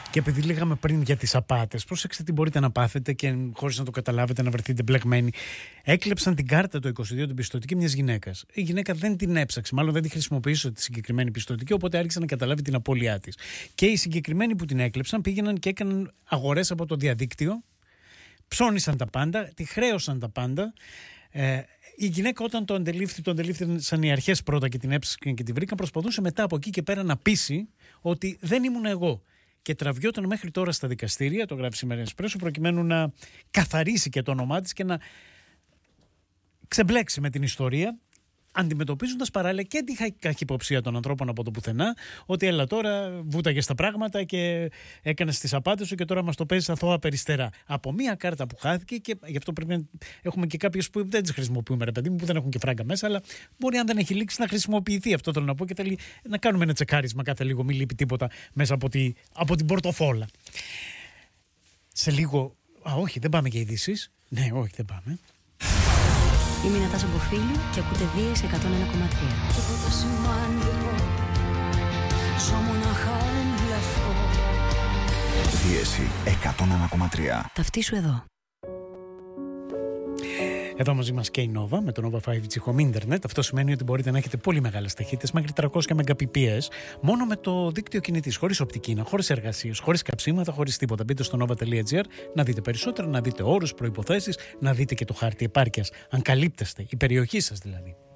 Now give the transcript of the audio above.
Και επειδή λέγαμε πριν για τις απάτες, πρόσεξτε τι μπορείτε να πάθετε και χωρίς να το καταλάβετε να βρεθείτε μπλεγμένοι. Έκλεψαν την κάρτα το 22 την πιστωτική μιας γυναίκας. Η γυναίκα δεν την έψαξε, μάλλον δεν τη χρησιμοποίησε τη συγκεκριμένη πιστωτική, οπότε άρχισε να καταλάβει την απώλειά της. Και οι συγκεκριμένοι που την έκλεψαν πήγαιναν και έκαναν αγορές από το διαδίκτυο, ψώνισαν τα πάντα, τη χρέωσαν τα πάντα. Η γυναίκα όταν το αντελήφθησαν οι αρχές πρώτα και την έψαξαν και τη βρήκαν, προσπαθούσε μετά από εκεί και πέρα να πείσει ότι δεν ήμουν εγώ. Και τραβιόταν μέχρι τώρα στα δικαστήρια, το γράφει σήμερα η Εσπρέσο, προκειμένου να καθαρίσει και το όνομά της και να ξεμπλέξει με την ιστορία, αντιμετωπίζοντας παράλληλα και την καχυποψία των ανθρώπων από το πουθενά, ότι έλα τώρα βούταγες τα πράγματα και έκανες τις απάτες σου και τώρα μας το παίζεις αθώα περιστερά. Από μία κάρτα που χάθηκε, και γι' αυτό πρέπει να έχουμε και κάποιες που δεν τις χρησιμοποιούμε, ρε παιδί μου, που δεν έχουν και φράγκα μέσα, αλλά μπορεί, αν δεν έχει λήξει, να χρησιμοποιηθεί. Αυτό θέλω να πω, και θέλει να κάνουμε ένα τσεκάρισμα κάθε λίγο, μην λείπει τίποτα μέσα από την πορτοφόλα. Σε λίγο. Όχι, δεν πάμε για ειδήσεις. Ναι, όχι, δεν πάμε. Είμαι η Νατάσα Μποφίλη και ακούτε Βίες 101,3. Τίποτα σημαντικό, ζω μοναχά λευκό. Βίες 101,3. Ταυτίσου εδώ. Εδώ μαζί μας και η Nova με το Nova 5G Home Internet. Αυτό σημαίνει ότι μπορείτε να έχετε πολύ μεγάλες ταχύτητες, μέχρι 300 Mbps, μόνο με το δίκτυο κινητής, χωρίς οπτική, χωρίς εργασίες, χωρίς καψίματα, χωρίς τίποτα. Μπείτε στο nova.gr να δείτε περισσότερα, να δείτε όρους, προϋποθέσεις, να δείτε και το χάρτη επάρκειας, αν καλύπτεστε, η περιοχή σας δηλαδή.